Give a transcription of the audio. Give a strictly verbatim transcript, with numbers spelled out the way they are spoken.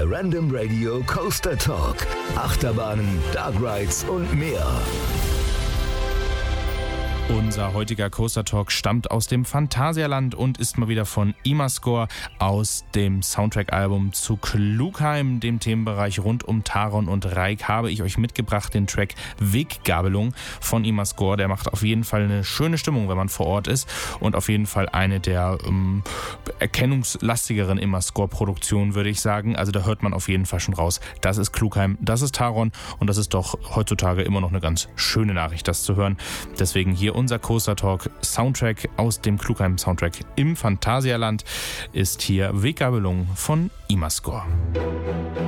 Der Random Radio Coaster Talk. Achterbahnen, Dark Rides und mehr. Unser heutiger Coaster Talk stammt aus dem Phantasialand und ist mal wieder von Imascore aus dem Soundtrack-Album zu Klugheim, dem Themenbereich rund um Taron und Raik, habe ich euch mitgebracht den Track Weggabelung von Imascore. Der macht auf jeden Fall eine schöne Stimmung, wenn man vor Ort ist, und auf jeden Fall eine der ähm, erkennungslastigeren Imascore-Produktionen, würde ich sagen. Also da hört man auf jeden Fall schon raus, das ist Klugheim, das ist Taron, und das ist doch heutzutage immer noch eine ganz schöne Nachricht, das zu hören. Deswegen hier unser Coaster Talk Soundtrack aus dem Klugheim Soundtrack im Phantasialand ist hier Weggabelung von Imascore.